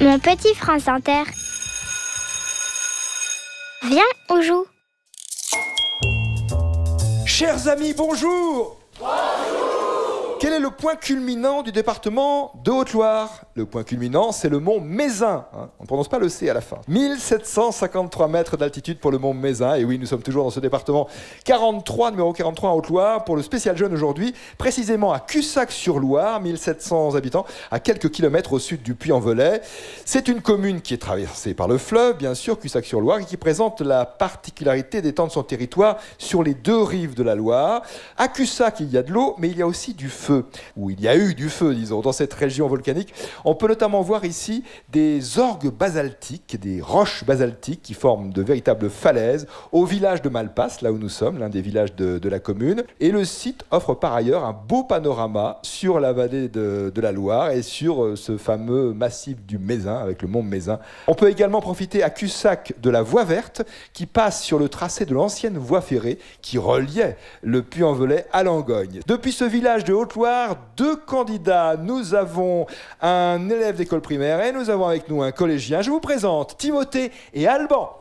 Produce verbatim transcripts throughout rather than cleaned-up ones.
Mon petit France Inter. Viens, on joue. Chers amis, bonjour. Bonjour. Quel est le point culminant du département de Haute-Loire? Le point culminant, c'est le mont Mézin. Hein, on ne prononce pas le C à la fin. mille sept cent cinquante-trois mètres d'altitude pour le mont Mézin. Et oui, nous sommes toujours dans ce département quarante-trois, numéro quarante-trois en Haute-Loire, pour le spécial jeune aujourd'hui, précisément à Cussac-sur-Loire, mille sept cents habitants, à quelques kilomètres au sud du Puy-en-Velay. C'est une commune qui est traversée par le fleuve, bien sûr, Cussac-sur-Loire, et qui présente la particularité d'étendre son territoire sur les deux rives de la Loire. À Cussac, il y a de l'eau, mais il y a aussi du feu. Où il y a eu du feu, disons, dans cette région volcanique. On peut notamment voir ici des orgues basaltiques, des roches basaltiques qui forment de véritables falaises au village de Malpasse, là où nous sommes, l'un des villages de, de la commune. Et le site offre par ailleurs un beau panorama sur la vallée de, de la Loire et sur ce fameux massif du Mézin, avec le mont Mézin. On peut également profiter à Cussac de la voie verte qui passe sur le tracé de l'ancienne voie ferrée qui reliait le Puy-en-Velay à Langogne. Depuis ce village de Haute-Loire, deux candidats. Nous avons un élève d'école primaire et nous avons avec nous un collégien. Je vous présente Timothée et Alban.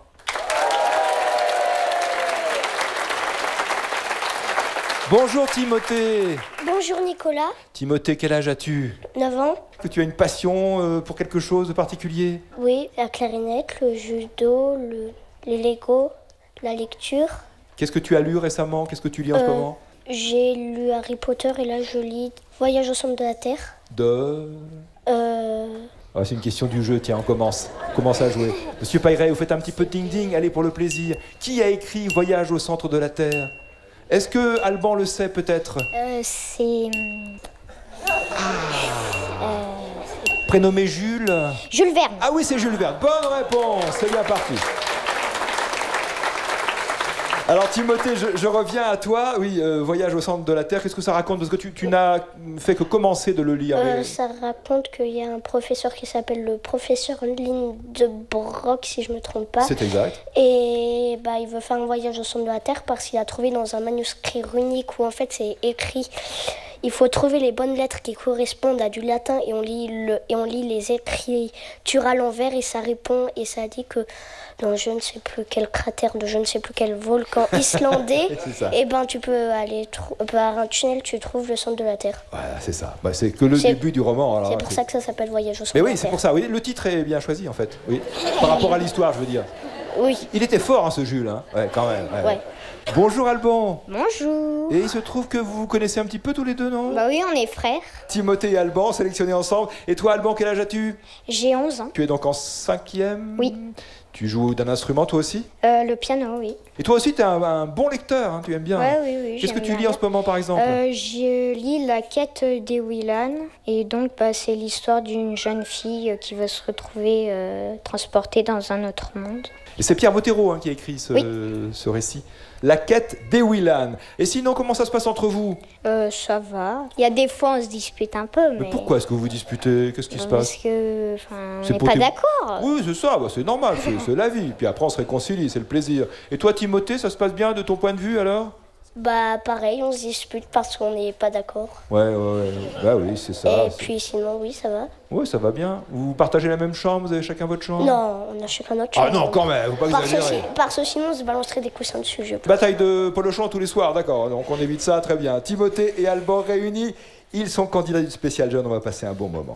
Bonjour Timothée. Bonjour Nicolas. Timothée, quel âge as-tu? neuf ans. Est-ce que tu as une passion euh, pour quelque chose de particulier? Oui, la clarinette, le judo, le, les Lego, la lecture. Qu'est-ce que tu as lu récemment? Qu'est-ce que tu lis en euh, ce moment? J'ai lu Harry Potter et là je lis Voyage au centre de la Terre. De... Euh... Ah, c'est une question du jeu, tiens, on commence. On commence à jouer. Monsieur Pairet, vous faites un petit peu de ding-ding, allez pour le plaisir. Qui a écrit Voyage au centre de la Terre? Est-ce que Alban le sait peut-être? euh, C'est... Ah. Euh... Prénommé Jules? Jules Verne. Ah oui, c'est Jules Verne. Bonne réponse, c'est bien parti. Alors Timothée, je, je reviens à toi. Oui, euh, Voyage au centre de la Terre, qu'est-ce que ça raconte? Parce que tu, tu n'as fait que commencer de le lire. Euh, mais... Ça raconte qu'il y a un professeur qui s'appelle le professeur Lindebrock, si je ne me trompe pas. C'est exact. Et bah, il veut faire un voyage au centre de la Terre parce qu'il a trouvé dans un manuscrit runique où en fait c'est écrit... Il faut trouver les bonnes lettres qui correspondent à du latin et on lit, le, et on lit les écritures à l'envers et ça répond et ça dit que dans je ne sais plus quel cratère de je ne sais plus quel volcan islandais, et ben tu peux aller trou- par un tunnel, tu trouves le centre de la Terre. Voilà, c'est ça. Bah, c'est que le c'est, début du roman. Alors, c'est pour c'est... ça que ça s'appelle Voyage au centre Mais de oui, la c'est Terre. pour ça. Oui, le titre est bien choisi en fait. Oui. Par rapport à l'histoire, je veux dire. Oui. Il était fort, hein, ce Jules. Hein. Ouais, quand même. Ouais. Ouais. Bonjour Alban. Bonjour. Et il se trouve que vous vous connaissez un petit peu tous les deux, non? Bah oui, on est frères. Timothée et Alban, sélectionnés ensemble. Et toi, Alban, quel âge as-tu? J'ai onze ans. Tu es donc en cinquième? Oui. Tu joues d'un instrument, toi aussi? Euh, le piano, oui. Et toi aussi, tu es un, un bon lecteur, hein, tu aimes bien. Ouais, oui, oui. Qu'est-ce que tu j'aime lis bien. en ce moment, par exemple? euh, Je lis La quête des Willan. Et donc, bah, c'est l'histoire d'une jeune fille qui va se retrouver euh, transportée dans un autre monde. Et c'est Pierre Bottero hein, qui a écrit ce, Oui. ce récit. La quête des Willan. Et sinon, comment ça se passe entre vous? Euh, ça va. Il y a des fois, on se dispute un peu, mais... Mais pourquoi est-ce que vous vous disputez? Qu'est-ce qui se Parce passe? que, enfin, on C'est n'est pour pas tes- d'accord. Oui, c'est ça, bah, c'est normal, c'est, c'est la vie. Puis après, on se réconcilie, c'est le plaisir. Et toi, Timothée, ça se passe bien de ton point de vue, alors? Bah, pareil, on se dispute parce qu'on n'est pas d'accord. Ouais, ouais, ouais. Bah oui, c'est ça. Et c'est... puis, sinon, oui, ça va. Ouais, ça va bien. Vous partagez la même chambre? Vous avez chacun votre chambre? Non, on a chacun notre Ah chambre. non, quand même, faut pas Parce que, exagérer. si- parce que sinon, on se balancerait des coussins dessus, je pense. Bataille de polochon tous les soirs, d'accord. Donc on évite ça, très bien. Timothée et Alban réunis, ils sont candidats du spécial jeune, on va passer un bon moment.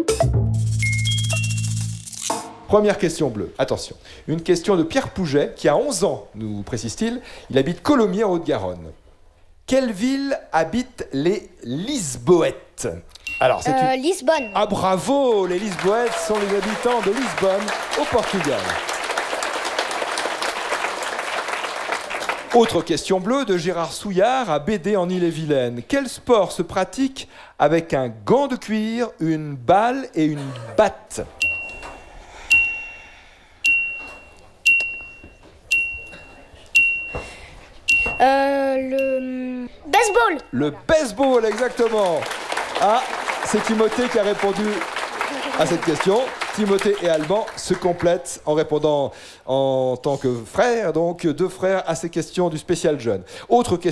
Première question bleue, attention. Une question de Pierre Pouget, qui a onze ans, nous précise-t-il. Il habite Colomiers en Haute-Garonne. Quelle ville habitent les Lisboètes? Alors, c'est Euh, une... Lisbonne. Ah bravo, les Lisboètes sont les habitants de Lisbonne, au Portugal. Autre question bleue de Gérard Souillard à Bédé en Ille-et-Vilaine. Quel sport se pratique avec un gant de cuir, une balle et une batte? Euh, le... Baseball. Le baseball, exactement. Ah, c'est Timothée qui a répondu à cette question. Timothée et Alban se complètent en répondant en tant que frères, donc deux frères, à ces questions du spécial jeune. Autre question.